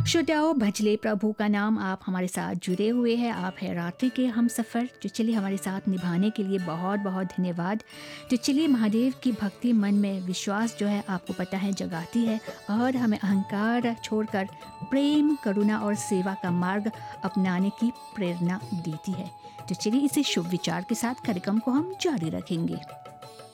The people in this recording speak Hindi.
श्रोताओं, भजले प्रभु का नाम, आप हमारे साथ जुड़े हुए हैं। आप है रात्रि के हम सफ़र जो चलिए हमारे साथ निभाने के लिए बहुत बहुत धन्यवाद। तो चलिए महादेव की भक्ति मन में विश्वास जो है आपको पता है जगाती है और हमें अहंकार छोड़कर प्रेम, करुणा और सेवा का मार्ग अपनाने की प्रेरणा देती है। तो चलिए इसे शुभ विचार के साथ कार्यक्रम को हम जारी रखेंगे।